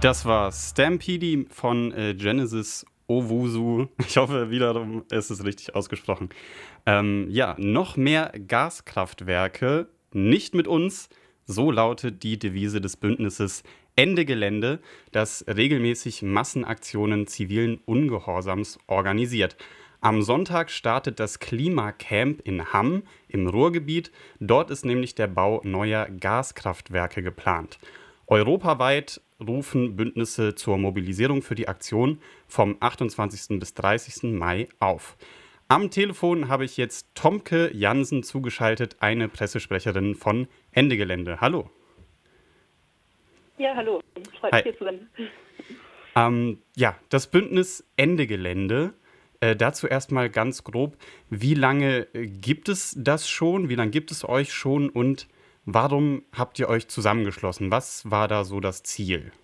Das war Stampede von Genesis Owusu. Ich hoffe, wiederum ist es richtig ausgesprochen. Ja, noch mehr Gaskraftwerke, nicht mit uns. So lautet die Devise des Bündnisses Ende Gelände, das regelmäßig Massenaktionen zivilen Ungehorsams organisiert. Am Sonntag startet das Klimacamp in Hamm im Ruhrgebiet. Dort ist nämlich der Bau neuer Gaskraftwerke geplant. Europaweit rufen Bündnisse zur Mobilisierung für die Aktion vom 28. bis 30. Mai auf. Am Telefon habe ich jetzt Tomke Jansen zugeschaltet, eine Pressesprecherin von Ende Gelände. Hallo. Ja, hallo. Freut mich, hier zu sein. Ja, das Bündnis Ende Gelände. Dazu erstmal ganz grob, wie lange gibt es das schon? Wie lange gibt es euch schon und warum habt ihr euch zusammengeschlossen? Was war da so das Ziel?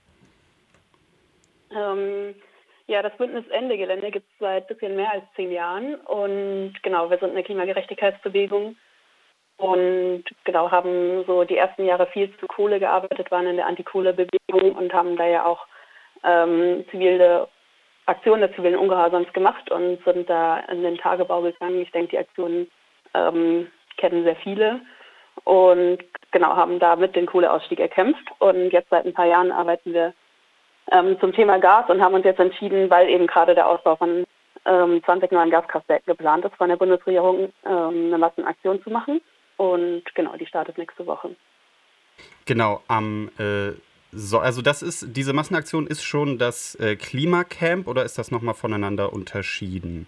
Ja, das Bündnis Ende Gelände gibt es seit ein bisschen mehr als 10 Jahren und genau, wir sind eine Klimagerechtigkeitsbewegung und genau, haben so die ersten Jahre viel zu Kohle gearbeitet, waren in der Antikohle-Bewegung und haben da ja auch zivile Aktionen des zivilen Ungehorsams gemacht und sind da in den Tagebau gegangen. Ich denke, die Aktionen kennen sehr viele und genau, haben da mit den Kohleausstieg erkämpft und jetzt seit ein paar Jahren arbeiten wir zum Thema Gas und haben uns jetzt entschieden, weil eben gerade der Ausbau von 20 neuen Gaskraftwerken geplant ist von der Bundesregierung, eine Massenaktion zu machen und genau, die startet nächste Woche. Genau, also diese Massenaktion ist schon das Klimacamp oder ist das nochmal voneinander unterschieden?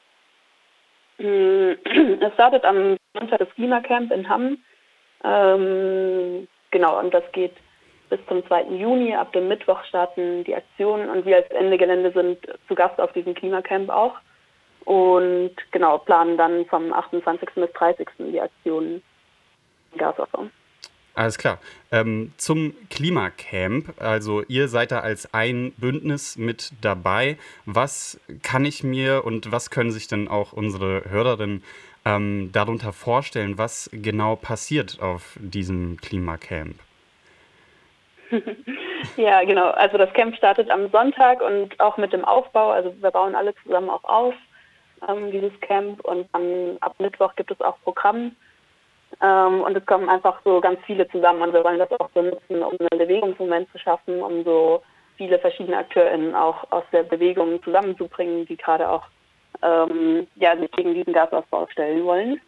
Es startet am Sonntag das Klimacamp in Hamm. Genau, und das geht bis zum 2. Juni. Ab dem Mittwoch starten die Aktionen und wir als Ende Gelände sind zu Gast auf diesem Klimacamp auch. Und genau, planen dann vom 28. bis 30. die Aktionen Gasausbau. Alles klar. Zum Klimacamp, also ihr seid da als ein Bündnis mit dabei. Was kann ich mir und was können sich denn auch unsere Hörerinnen darunter vorstellen, was genau passiert auf diesem Klimacamp? Ja, genau. Also das Camp startet am Sonntag und auch mit dem Aufbau. Also wir bauen alle zusammen auch auf, dieses Camp. Und dann ab Mittwoch gibt es auch Programm. Und es kommen einfach so ganz viele zusammen. Und wir wollen das auch so nutzen, um einen Bewegungsmoment zu schaffen, um so viele verschiedene AkteurInnen auch aus der Bewegung zusammenzubringen, die gerade auch sich gegen diesen Gasausbau stellen wollen.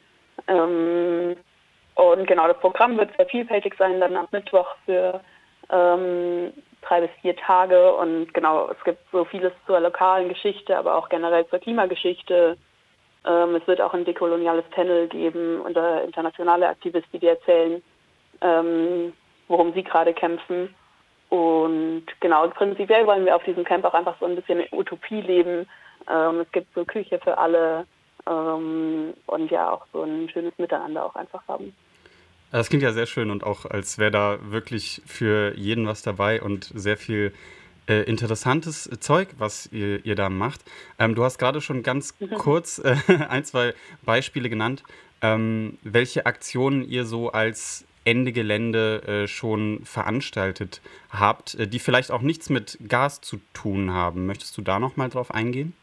Und genau, das Programm wird sehr vielfältig sein, dann am Mittwoch für 3 bis 4 Tage und genau, es gibt so vieles zur lokalen Geschichte, aber auch generell zur Klimageschichte. Es wird auch ein dekoloniales Panel geben und internationale Aktivisten, die erzählen, worum sie gerade kämpfen. Und genau, prinzipiell wollen wir auf diesem Camp auch einfach so ein bisschen Utopie leben. Es gibt so Küche für alle und ja auch so ein schönes Miteinander auch einfach haben. Das klingt ja sehr schön und auch, als wäre da wirklich für jeden was dabei und sehr viel interessantes Zeug, was ihr da macht. Du hast gerade schon ganz kurz 1, 2 Beispiele genannt, welche Aktionen ihr so als Ende Gelände schon veranstaltet habt, die vielleicht auch nichts mit Gas zu tun haben. Möchtest du da noch mal drauf eingehen?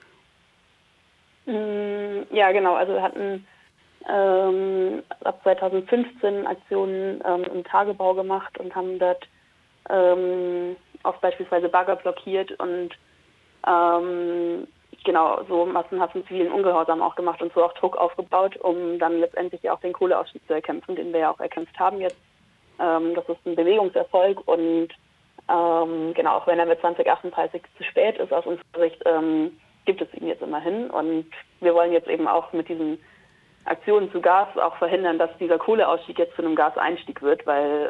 Ja, genau. Also wir hatten ab 2015 Aktionen im Tagebau gemacht und haben dort auch beispielsweise Bagger blockiert und genau so massenhaften zivilen Ungehorsam auch gemacht und so auch Druck aufgebaut, um dann letztendlich auch den Kohleausstieg zu erkämpfen, den wir ja auch erkämpft haben jetzt. Das ist ein Bewegungserfolg und genau, auch wenn er mit 2038 zu spät ist aus unserer Sicht, gibt es ihn jetzt immerhin und wir wollen jetzt eben auch mit diesen Aktionen zu Gas auch verhindern, dass dieser Kohleausstieg jetzt zu einem Gaseinstieg wird, weil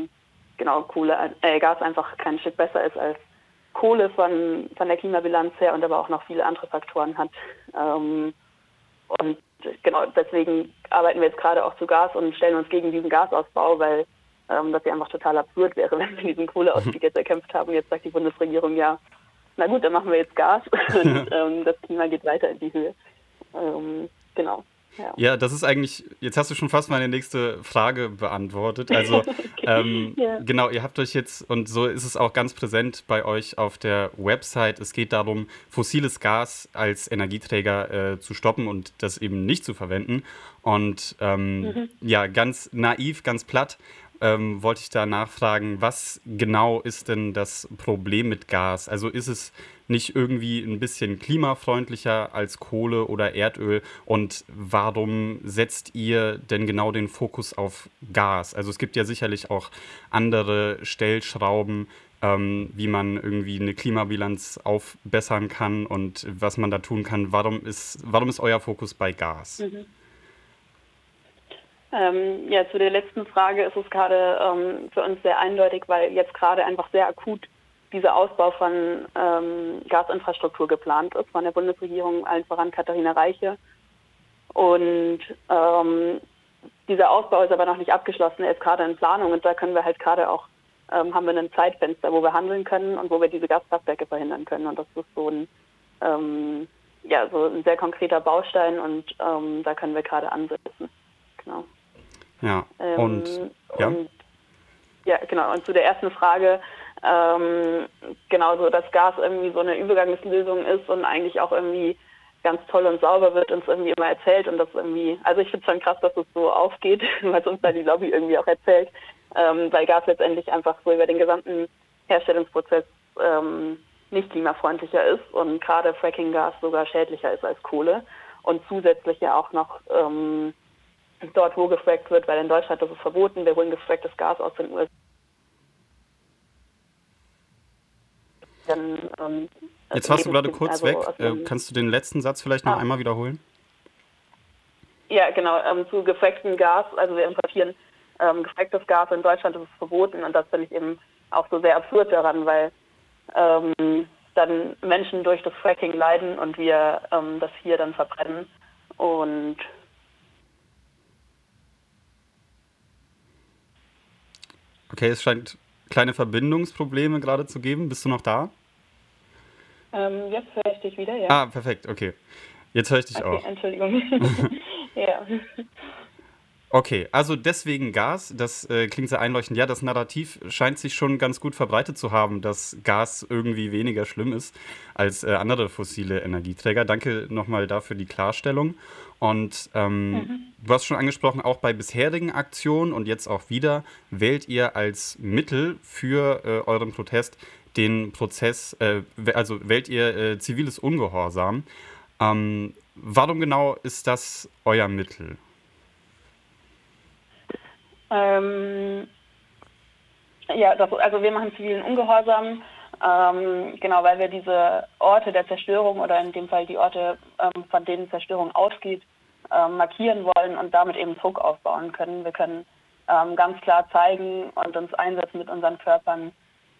Gas einfach kein Stück besser ist als Kohle von der Klimabilanz her und aber auch noch viele andere Faktoren hat. Und genau deswegen arbeiten wir jetzt gerade auch zu Gas und stellen uns gegen diesen Gasausbau, weil das ja einfach total absurd wäre, wenn wir diesen Kohleausstieg jetzt erkämpft haben. Jetzt sagt die Bundesregierung, ja, na gut, dann machen wir jetzt Gas und das Klima geht weiter in die Höhe. Genau. Ja. Ja, das ist eigentlich, jetzt hast du schon fast meine nächste Frage beantwortet. Also Okay. Ja. genau, ihr habt euch jetzt, und so ist es auch ganz präsent bei euch auf der Website, es geht darum, fossiles Gas als Energieträger zu stoppen und das eben nicht zu verwenden. Und Mhm. ja, ganz naiv, ganz platt. Wollte ich da nachfragen, was genau ist denn das Problem mit Gas? Also ist es nicht irgendwie ein bisschen klimafreundlicher als Kohle oder Erdöl? Und warum setzt ihr denn genau den Fokus auf Gas? Also es gibt ja sicherlich auch andere Stellschrauben, wie man irgendwie eine Klimabilanz aufbessern kann und was man da tun kann. Warum ist euer Fokus bei Gas? Mhm. Ja, zu der letzten Frage ist es gerade für uns sehr eindeutig, weil jetzt gerade einfach sehr akut dieser Ausbau von Gasinfrastruktur geplant ist von der Bundesregierung, allen voran Katharina Reiche. Und dieser Ausbau ist aber noch nicht abgeschlossen, er ist gerade in Planung und da können wir halt gerade auch, haben wir ein Zeitfenster, wo wir handeln können und wo wir diese Gaskraftwerke verhindern können. Und das ist ja, so ein sehr konkreter Baustein und da können wir gerade ansetzen. Genau. Ja, und ja. Und ja, genau. Und zu der ersten Frage, genau so, dass Gas irgendwie so eine Übergangslösung ist und eigentlich auch irgendwie ganz toll und sauber wird uns irgendwie immer erzählt und das irgendwie, also ich finde es schon krass, dass es so aufgeht, was uns da die Lobby irgendwie auch erzählt, weil Gas letztendlich einfach so über den gesamten Herstellungsprozess nicht klimafreundlicher ist und gerade Fracking-Gas sogar schädlicher ist als Kohle und zusätzlich ja auch noch dort, wo gefrackt wird, weil in Deutschland ist es verboten, wir holen gefracktes Gas aus den USA. Dann, Jetzt warst du gerade kurz also weg. dem, Kannst du den letzten Satz vielleicht noch einmal wiederholen? ja, genau, zu gefracktem Gas, also wir importieren gefracktes Gas, in Deutschland ist es verboten und das finde ich eben auch so sehr absurd daran, weil dann Menschen durch das Fracking leiden und wir das hier dann verbrennen und Okay, es scheint kleine Verbindungsprobleme gerade zu geben. Bist du noch da? jetzt höre ich dich wieder, ja. Ah, perfekt, okay. Jetzt höre ich dich Okay, auch. Entschuldigung. Ja. Okay, also deswegen Gas, das klingt sehr einleuchtend. Ja, das Narrativ scheint sich schon ganz gut verbreitet zu haben, dass Gas irgendwie weniger schlimm ist als andere fossile Energieträger. Danke nochmal dafür die Klarstellung. Und Mhm. du hast schon angesprochen, auch bei bisherigen Aktionen und jetzt auch wieder, wählt ihr als Mittel für euren Protest den Prozess, also wählt ihr ziviles Ungehorsam. Warum genau ist das euer Mittel? Ähm, ja, also wir machen zivilen Ungehorsam, genau, weil wir diese Orte der Zerstörung oder in dem Fall die Orte, von denen Zerstörung ausgeht, markieren wollen und damit eben Druck aufbauen können. Wir können ganz klar zeigen und uns einsetzen mit unseren Körpern,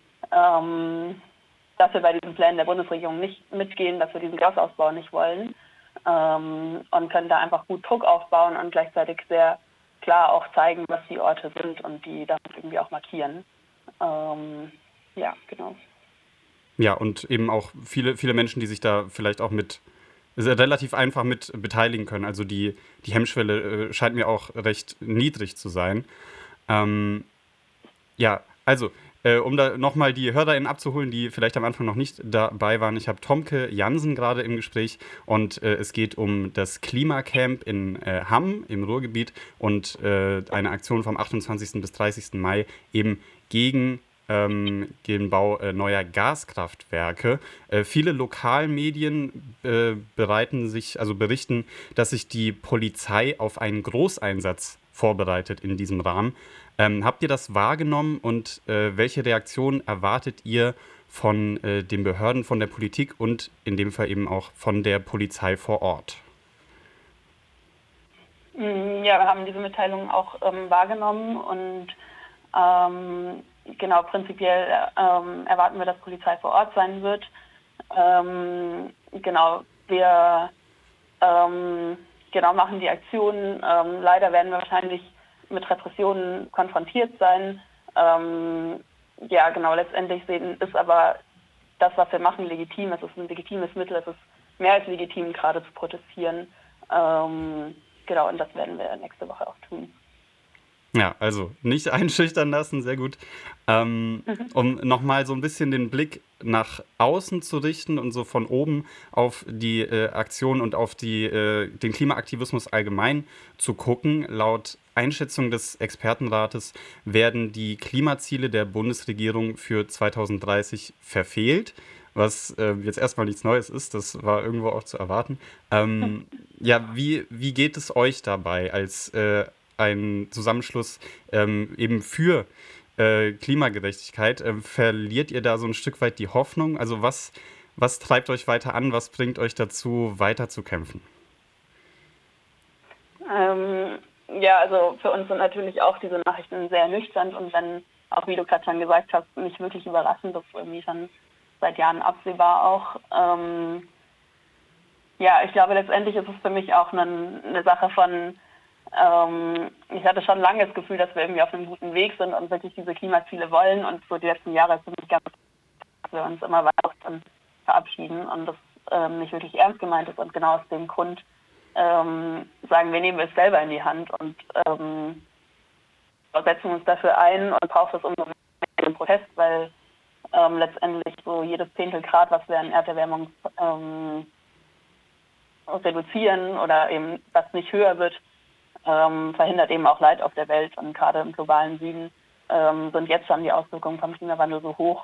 dass wir bei diesen Plänen der Bundesregierung nicht mitgehen, dass wir diesen Gasausbau nicht wollen und können da einfach gut Druck aufbauen und gleichzeitig sehr klar auch zeigen, was die Orte sind und die damit irgendwie auch markieren. Ja, genau. Ja, und eben auch viele Menschen, die sich da vielleicht auch relativ einfach mit beteiligen können. Also die Hemmschwelle scheint mir auch recht niedrig zu sein. Ähm, ja, also, um da nochmal die HörerInnen abzuholen, die vielleicht am Anfang noch nicht dabei waren. Ich habe Tomke Jansen gerade im Gespräch und es geht um das Klimacamp in Hamm im Ruhrgebiet und eine Aktion vom 28. bis 30. Mai eben gegen den Bau neuer Gaskraftwerke. Viele Lokalmedien berichten, dass sich die Polizei auf einen Großeinsatz vorbereitet in diesem Rahmen. Habt ihr das wahrgenommen und welche Reaktion erwartet ihr von den Behörden, von der Politik und in dem Fall eben auch von der Polizei vor Ort? Ja, wir haben diese Mitteilung auch wahrgenommen und genau, prinzipiell erwarten wir, dass Polizei vor Ort sein wird. Genau, wir genau machen die Aktionen. Leider werden wir wahrscheinlich mit Repressionen konfrontiert sein. Ja, genau, letztendlich ist aber das, was wir machen, legitim. Es ist ein legitimes Mittel, es ist mehr als legitim, gerade zu protestieren. genau, und das werden wir nächste Woche auch tun. Ja, also nicht einschüchtern lassen, sehr gut. Um nochmal so ein bisschen den Blick nach außen zu richten und so von oben auf die Aktion und auf den Klimaaktivismus allgemein zu gucken. Laut Einschätzung des Expertenrates werden die Klimaziele der Bundesregierung für 2030 verfehlt, was jetzt erstmal nichts Neues ist, das war irgendwo auch zu erwarten. Ja, wie geht es euch dabei als ein Zusammenschluss eben für Klimagerechtigkeit? Verliert ihr da so ein Stück weit die Hoffnung? Also was treibt euch weiter an? Was bringt euch dazu, weiter zu kämpfen? Ja, also für uns sind natürlich auch diese Nachrichten sehr ernüchternd und wenn, auch wie du gerade schon gesagt hast, nicht wirklich überraschend, das ist irgendwie schon seit Jahren absehbar auch. Ja, ich glaube, letztendlich ist es für mich auch eine Sache von, ich hatte schon lange das Gefühl, dass wir irgendwie auf einem guten Weg sind und wirklich diese Klimaziele wollen und so die letzten Jahre ist für mich ganz, dass wir uns immer weiter dann verabschieden und das nicht wirklich ernst gemeint ist und genau aus dem Grund sagen, wir nehmen es selber in die Hand und setzen uns dafür ein und braucht es umso mehr im Protest, weil letztendlich so jedes Zehntel Grad, was wir an Erderwärmung reduzieren oder eben was nicht höher wird, verhindert eben auch Leid auf der Welt und gerade im globalen Süden sind jetzt schon die Auswirkungen vom Klimawandel so hoch,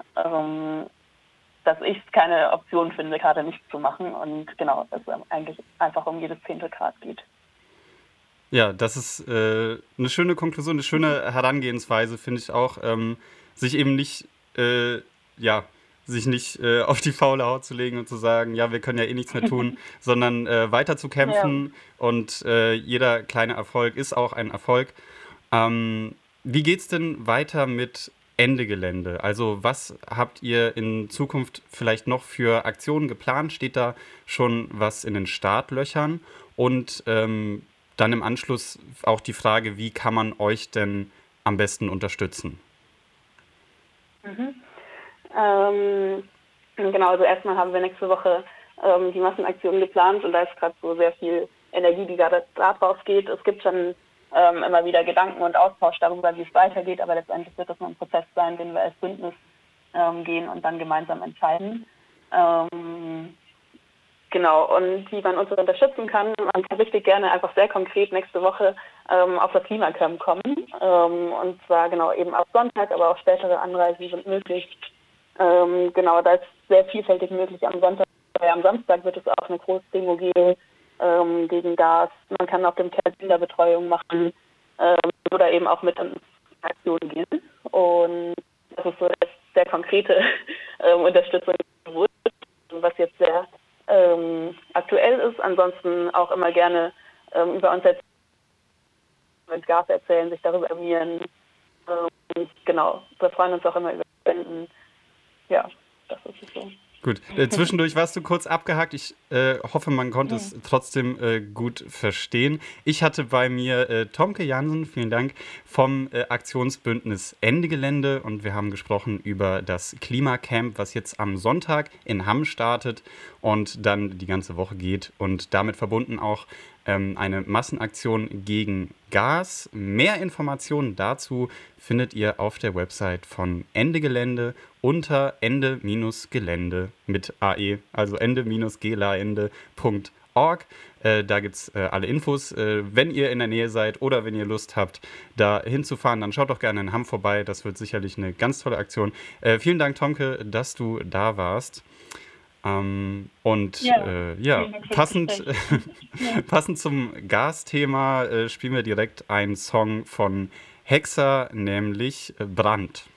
dass ich es keine Option finde, gerade nichts zu machen und genau, dass es eigentlich einfach um jedes Zehntel Grad geht. Ja, das ist eine schöne Konklusion, eine schöne Herangehensweise, finde ich auch, sich eben nicht, sich nicht auf die faule Haut zu legen und zu sagen, ja, wir können ja eh nichts mehr tun, sondern weiter zu kämpfen und jeder kleine Erfolg ist auch ein Erfolg. Wie geht's denn weiter mit Ende Gelände? Also was habt ihr in Zukunft vielleicht noch für Aktionen geplant? Steht da schon was in den Startlöchern? Und dann im Anschluss auch die Frage, wie kann man euch denn am besten unterstützen? Genau, also erstmal haben wir nächste Woche die Massenaktion geplant und da ist gerade so sehr viel Energie, die gerade da drauf geht. Es gibt schon immer wieder Gedanken und Austausch darüber, wie es weitergeht, aber letztendlich wird das nur ein Prozess sein, den wir als Bündnis gehen und dann gemeinsam entscheiden. Genau, und wie man uns unterstützen kann, man kann richtig gerne einfach sehr konkret nächste Woche auf das Klimacamp kommen. Und zwar genau eben ab Sonntag, aber auch spätere Anreisen sind möglich. Genau, da ist sehr vielfältig möglich am Sonntag. Am Samstag wird es auch eine Großdemo geben gegen Gas. Man kann auf dem Camp Kinderbetreuung machen oder eben auch mit in Aktionen gehen. Und das ist so eine sehr konkrete Unterstützung, was jetzt sehr aktuell ist. Ansonsten auch immer gerne über uns mit Gas erzählen, sich darüber informieren. Genau, wir freuen uns auch immer über Spenden. Ja, das ist es so. Gut, zwischendurch warst du kurz abgehakt. Ich hoffe, man konnte es trotzdem gut verstehen. Ich hatte bei mir Tomke Jansen, vielen Dank, vom Aktionsbündnis Ende Gelände und wir haben gesprochen über das Klimacamp, was jetzt am Sonntag in Hamm startet und dann die ganze Woche geht und damit verbunden auch eine Massenaktion gegen Gas. Mehr Informationen dazu findet ihr auf der Website von Ende Gelände unter Ende-Gelände mit AE, also ende-gelände.org. Da gibt es alle Infos. Wenn ihr in der Nähe seid oder wenn ihr Lust habt, da hinzufahren, dann schaut doch gerne in Hamm vorbei. Das wird sicherlich eine ganz tolle Aktion. Vielen Dank, Tomke, dass du da warst. Passend zum Gasthema spielen wir direkt einen Song von Hexa, nämlich Brand.